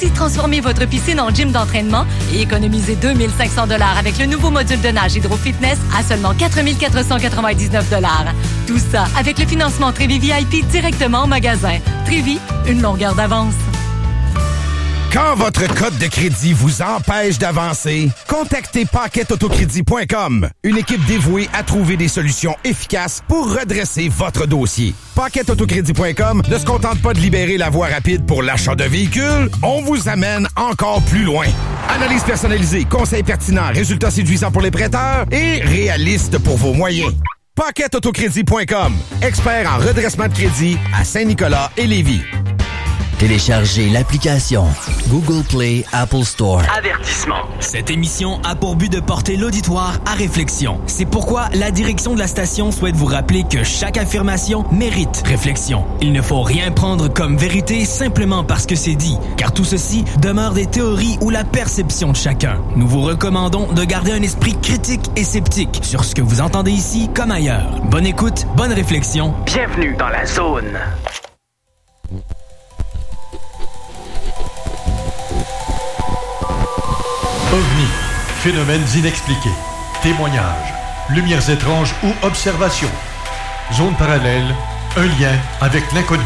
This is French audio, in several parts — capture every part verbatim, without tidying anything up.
Aussi, transformez votre piscine en gym d'entraînement et économisez deux mille cinq cents dollars avec le nouveau module de nage Hydro Fitness à seulement quatre mille quatre cent quatre-vingt-dix-neuf dollars. Tout ça avec le financement Trévis V I P directement au magasin. Trévis, une longueur d'avance. Quand votre code de crédit vous empêche d'avancer, contactez paquet autocrédit point com, une équipe dévouée à trouver des solutions efficaces pour redresser votre dossier. paquet autocrédit point com ne se contente pas de libérer la voie rapide pour l'achat de véhicules, on vous amène encore plus loin. Analyse personnalisée, conseils pertinents, résultats séduisants pour les prêteurs et réaliste pour vos moyens. paquet autocrédit point com, expert en redressement de crédit à Saint-Nicolas et Lévis. Téléchargez l'application Google Play, Apple Store. Avertissement. Cette émission a pour but de porter l'auditoire à réflexion. C'est pourquoi la direction de la station souhaite vous rappeler que chaque affirmation mérite réflexion. Il ne faut rien prendre comme vérité simplement parce que c'est dit, car tout ceci demeure des théories ou la perception de chacun. Nous vous recommandons de garder un esprit critique et sceptique sur ce que vous entendez ici comme ailleurs. Bonne écoute, bonne réflexion. Bienvenue dans la zone. OVNI, phénomènes inexpliqués, témoignages, lumières étranges ou observations. Zone parallèle, un lien avec l'inconnu.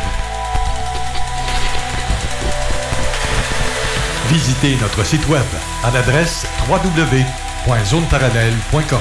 Visitez notre site web à l'adresse w w w point zone parallèle point com.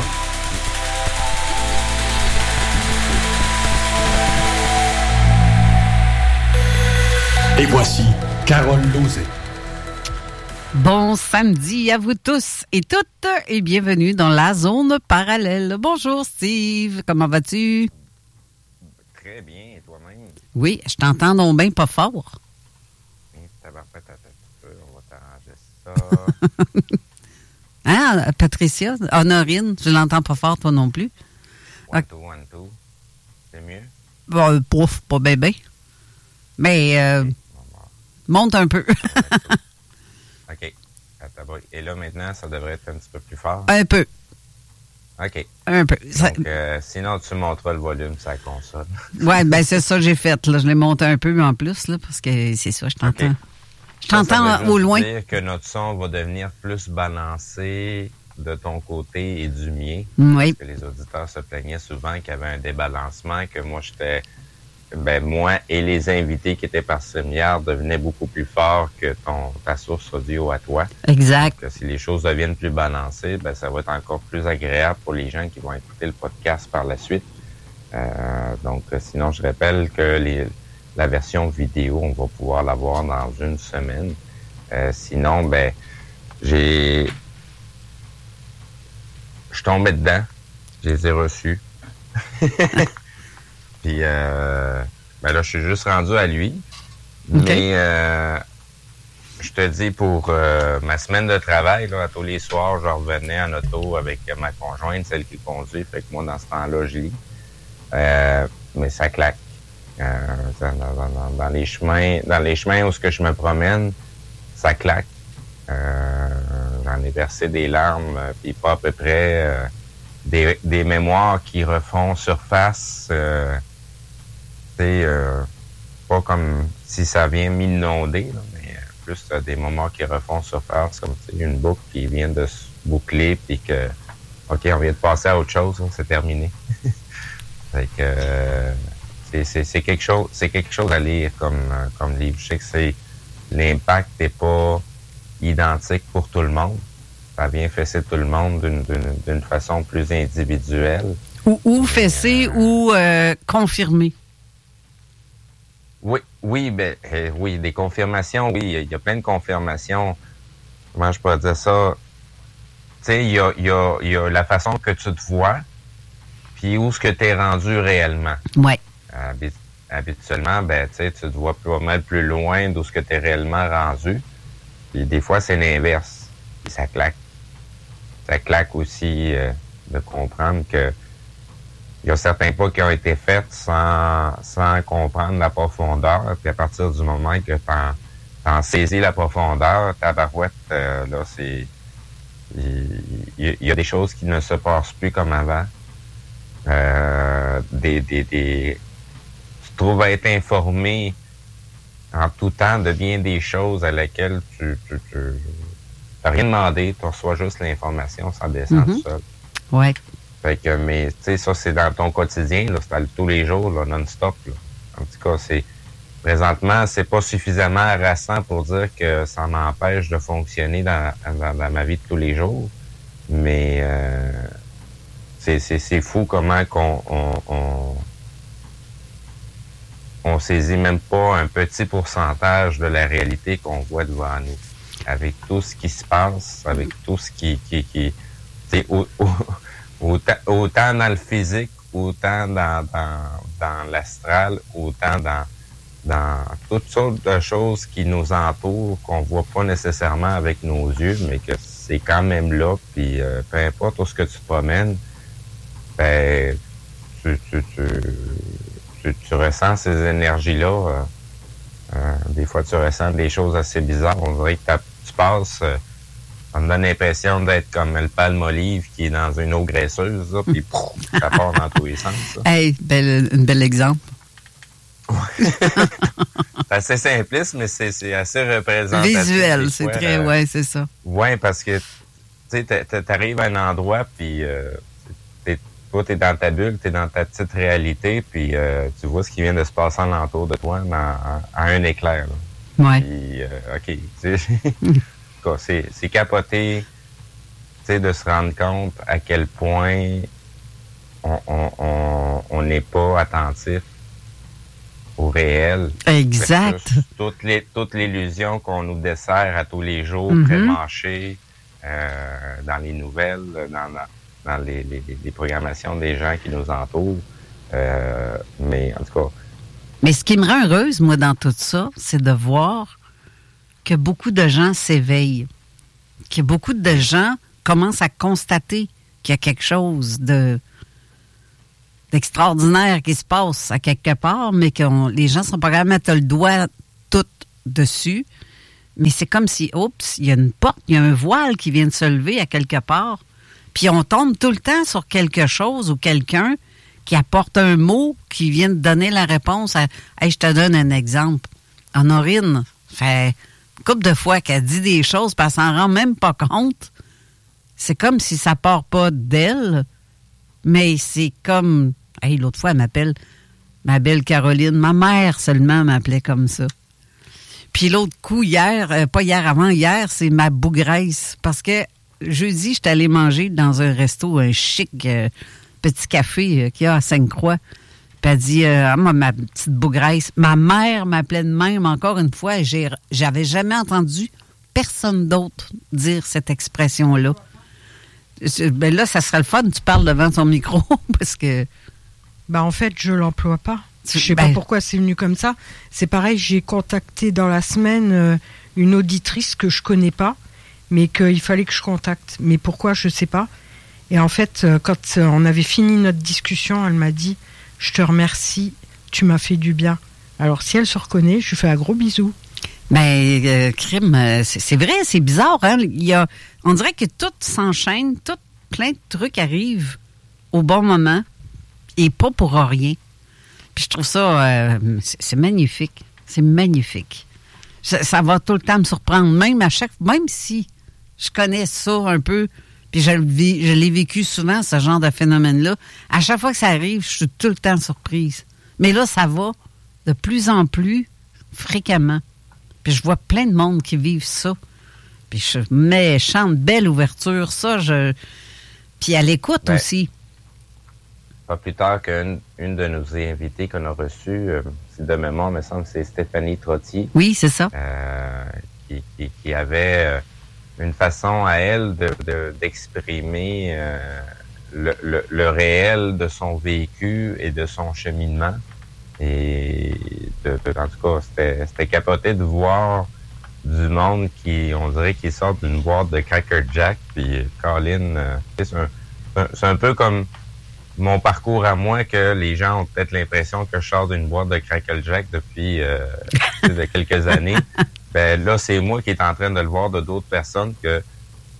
Et voici Carole Lauzé. Bon samedi à vous tous et toutes et bienvenue dans la zone parallèle. Bonjour Steve, comment vas-tu? Très bien, et toi-même? Oui, je t'entends donc bien pas fort. Ça va pas t'attendre, on va t'arranger ça. Hein, Patricia, Honorine, je l'entends pas fort toi non plus. One, two, one, two. C'est mieux? Bon, pouf, pas bébé. Mais euh, okay. Monte un peu. OK. Et là, maintenant, ça devrait être un petit peu plus fort? Un peu. OK. Un peu. Donc, euh, sinon, tu monteras le volume sur la console. Oui, bien, c'est ça que j'ai fait. Là. Je l'ai monté un peu en plus, là, parce que c'est ça, je t'entends. Okay. Je t'entends ça, ça veut au loin. Ça veut dire que notre son va devenir plus balancé de ton côté et du mien. Oui. Parce que les auditeurs se plaignaient souvent qu'il y avait un débalancement, que moi, j'étais... Ben, moi et les invités qui étaient par séminaire devenaient beaucoup plus forts que ton, ta source audio à toi. Exact. Donc, si les choses deviennent plus balancées, ben, ça va être encore plus agréable pour les gens qui vont écouter le podcast par la suite. Euh, donc, sinon, je rappelle que les, la version vidéo, on va pouvoir l'avoir dans une semaine. Euh, sinon, ben, j'ai, je tombais dedans. Je les ai reçus. Puis, euh, ben là, je suis juste rendu à lui. Okay. Mais, euh, je te dis, pour euh, ma semaine de travail, là, à tous les soirs, je revenais en auto avec ma conjointe, celle qui conduit. Fait que moi, dans ce temps-là, je lis. Euh, mais ça claque. Euh, dans, dans, dans, dans les chemins, dans les chemins où ce que je me promène, ça claque. Euh, j'en ai versé des larmes, puis pas à peu près euh, des, des mémoires qui refont surface. Euh, C'est euh, pas comme si ça vient m'inonder, là, mais plus euh, des moments qui refont surface, comme une boucle qui vient de se boucler, puis que, OK, on vient de passer à autre chose, là, c'est terminé. Fait que euh, c'est, c'est, c'est quelque chose, c'est quelque chose à lire comme, comme livre. Je sais que c'est l'impact n'est pas identique pour tout le monde. Ça vient fesser tout le monde d'une, d'une, d'une façon plus individuelle. Ou, ou fesser euh, ou euh, confirmer. Oui, oui, ben, euh, oui, des confirmations, oui, il y, y a plein de confirmations. Comment je pourrais dire ça? Tu sais, il y a, y, a, y a la façon que tu te vois, puis où est-ce que tu es rendu réellement. Oui. Habit- habituellement, ben, tu sais, tu te vois pas mal plus loin d'où ce que tu es réellement rendu. Puis des fois, c'est l'inverse. Puis ça claque. Ça claque aussi euh, de comprendre que il y a certains pas qui ont été faits sans, sans comprendre la profondeur. Puis à partir du moment que t'en, t'en saisis la profondeur, ta barouette, euh, là, c'est... Il y, y a des choses qui ne se passent plus comme avant. Euh, des, des, des, tu te trouves à être informé en tout temps de bien des choses à laquelle tu, tu, tu t'as rien demandé, tu reçois juste l'information sans descendre Mm-hmm. seul. Ouais. Fait que, mais, tu sais, ça, c'est dans ton quotidien, là, c'est dans, tous les jours, là, non-stop, là. En tout cas, c'est, présentement, c'est pas suffisamment harassant pour dire que ça m'empêche de fonctionner dans, dans, dans ma vie de tous les jours. Mais, euh, c'est, c'est, c'est fou comment qu'on, on, on, on saisit même pas un petit pourcentage de la réalité qu'on voit devant nous. Avec tout ce qui se passe, avec tout ce qui, qui, qui, tu sais, au, au, Autant, autant dans le physique, autant dans, dans, dans l'astral, autant dans, dans toutes sortes de choses qui nous entourent, qu'on voit pas nécessairement avec nos yeux, mais que c'est quand même là. Puis euh, peu importe où ce que tu te promènes, ben tu, tu, tu, tu, tu ressens ces énergies-là. Euh, euh, des fois, tu ressens des choses assez bizarres. On dirait que tu passes... Euh, ça me donne l'impression d'être comme le Palmolive qui est dans une eau graisseuse, là, puis pouf, ça part dans tous les sens. Ça. Hey, bel, un bel exemple. C'est assez simpliste, mais c'est, c'est assez représentatif. Visuel, c'est fois, très, euh, ouais, c'est ça. Ouais, parce que, tu sais, t'arrives à un endroit, puis euh, t'es, toi, t'es dans ta bulle, t'es dans ta petite réalité, puis euh, tu vois ce qui vient de se passer alentour de toi dans, en, en un éclair. Là. Ouais. Puis, euh, OK, tu sais... C'est, c'est capoté, tu sais, de se rendre compte à quel point on, on, on, on n'est pas attentif au réel. Exact. Toute, les, toute l'illusion qu'on nous dessert à tous les jours, Mm-hmm. pré-mâchée, euh, dans les nouvelles, dans, dans, dans les, les, les programmations des gens qui nous entourent. Euh, mais en tout cas... Mais ce qui me rend heureuse, moi, dans tout ça, c'est de voir que beaucoup de gens s'éveillent, que beaucoup de gens commencent à constater qu'il y a quelque chose de d'extraordinaire qui se passe à quelque part, mais que on, les gens sont pas capables de mettre le doigt tout dessus. Mais c'est comme si, oups, il y a une porte, il y a un voile qui vient de se lever à quelque part, puis on tombe tout le temps sur quelque chose ou quelqu'un qui apporte un mot qui vient de donner la réponse à... Hey, je te donne un exemple. Honorine fait une couple de fois qu'elle dit des choses, puis elle s'en rend même pas compte. C'est comme si ça part pas d'elle, mais c'est comme... Hey, l'autre fois, elle m'appelle ma belle Caroline. Ma mère seulement m'appelait comme ça. Puis l'autre coup, hier, euh, pas hier, avant hier, c'est ma bougresse. Parce que jeudi, j'étais allée manger dans un resto, un chic euh, petit café euh, qu'il y a à Sainte-Croix. Puis elle dit, euh, ah, moi, ma petite bougresse. Ma mère m'appelait de même encore une fois. J'ai, j'avais jamais entendu personne d'autre dire cette expression-là. Ben là, ça serait le fun, tu parles devant ton micro, parce que... Ben en fait, je l'emploie pas. Je sais ben, pas pourquoi c'est venu comme ça. C'est pareil, j'ai contacté dans la semaine euh, une auditrice que je connais pas, mais qu'il fallait que je contacte. Mais pourquoi, je sais pas. Et en fait, euh, quand euh, on avait fini notre discussion, elle m'a dit « Je te remercie, tu m'as fait du bien ». Alors si elle se reconnaît, je lui fais un gros bisou. Mais euh, crime, euh, c'est, c'est vrai, c'est bizarre. Hein? Il y a, on dirait que tout s'enchaîne, tout plein de trucs arrivent au bon moment et pas pour rien. Puis je trouve ça, euh, c'est, c'est magnifique. C'est magnifique. Ça, ça va tout le temps me surprendre, même à chaque, même si je connais ça un peu, puis je, je l'ai vécu souvent, ce genre de phénomène-là. À chaque fois que ça arrive, je suis tout le temps surprise. Mais là, ça va de plus en plus fréquemment. Puis je vois plein de monde qui vivent ça. Puis je mets, chante belle ouverture, ça, je... Puis à l'écoute ben, aussi. Pas plus tard qu'une une de nos invités qu'on a reçues, euh, c'est de mémoire, me semble, c'est Stéphanie Trottier. Oui, c'est ça. Euh, qui, qui, qui avait euh, une façon à elle de, de, d'exprimer euh, le, le, le réel de son vécu et de son cheminement. Et de, de, en tout cas, c'était, c'était capoté de voir du monde qui, on dirait, qui sort d'une boîte de Cracker Jack. Puis Colin, euh, c'est, un, c'est un peu comme mon parcours à moi, que les gens ont peut-être l'impression que je sors d'une boîte de Cracker Jack depuis euh, de quelques années. Ben là, c'est moi qui est en train de le voir de d'autres personnes que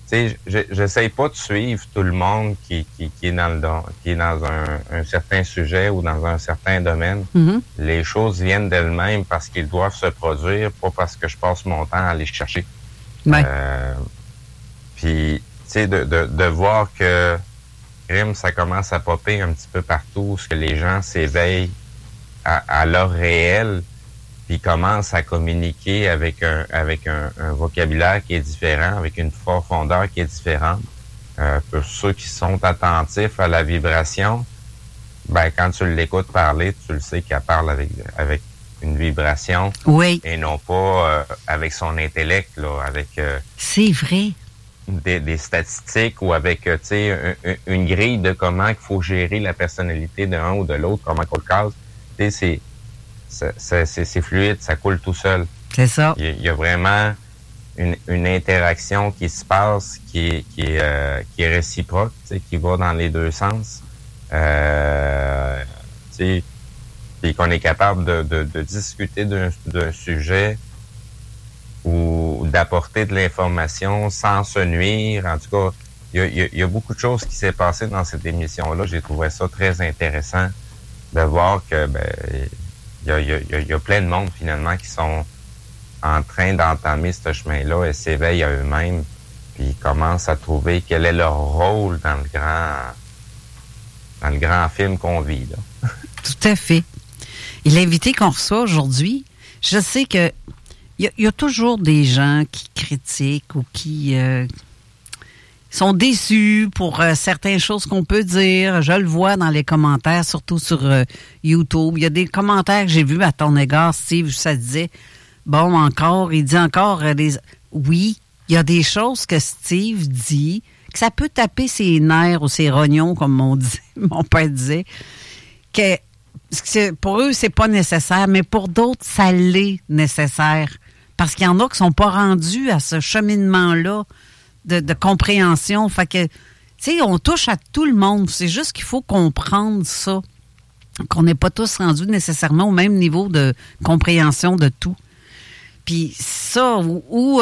sais, j'essaye pas de suivre tout le monde qui, qui, qui est dans le qui est dans un, un certain sujet ou dans un certain domaine. Mm-hmm. Les choses viennent d'elles-mêmes parce qu'ils doivent se produire, pas parce que je passe mon temps à les chercher. Ouais. Euh, puis, tu sais, de, de, de voir que crime, ça commence à popper un petit peu partout, ce que les gens s'éveillent à, à leur réel, puis commencent à communiquer avec un avec un, un vocabulaire qui est différent, avec une profondeur qui est différente. Euh, pour ceux qui sont attentifs à la vibration, ben quand tu l'écoutes parler, tu le sais qu'elle parle avec avec une vibration, oui, et non pas euh, avec son intellect, là, avec euh, c'est vrai. Des, des statistiques ou avec, tu sais, un, un, une grille de comment il faut gérer la personnalité d'un ou de l'autre, comment qu'on le case. Tu sais, c'est, c'est, c'est, c'est fluide, ça coule tout seul. C'est ça. Il y a, il y a vraiment une, une interaction qui se passe, qui est, qui est, euh, qui est réciproque, tu sais, qui va dans les deux sens. Euh, tu sais, puis qu'on est capable de, de, de discuter d'un, d'un sujet ou d'apporter de l'information sans se nuire. En tout cas, il y a, y a, y a beaucoup de choses qui s'est passé dans cette émission-là. J'ai trouvé ça très intéressant de voir que ben il y a, y, a, y a plein de monde finalement qui sont en train d'entamer ce chemin-là et s'éveillent à eux-mêmes, puis ils commencent à trouver quel est leur rôle dans le grand dans le grand film qu'on vit, là. Tout à fait. Et l'invité qu'on reçoit aujourd'hui, je sais que il y, y a toujours des gens qui critiquent ou qui euh, sont déçus pour euh, certaines choses qu'on peut dire. Je le vois dans les commentaires, surtout sur euh, YouTube. Il y a des commentaires que j'ai vus à ton égard, Steve, où ça disait, bon, encore, il dit encore euh, des... Oui, il y a des choses que Steve dit, que ça peut taper ses nerfs ou ses rognons, comme mon, dit, mon père disait, que c'est, pour eux, c'est pas nécessaire, mais pour d'autres, ça l'est nécessaire. Parce qu'il y en a qui sont pas rendus à ce cheminement-là de, de compréhension. Fait que, tu sais, on touche à tout le monde. C'est juste qu'il faut comprendre ça. Qu'on n'est pas tous rendus nécessairement au même niveau de compréhension de tout. Puis ça, ou... ou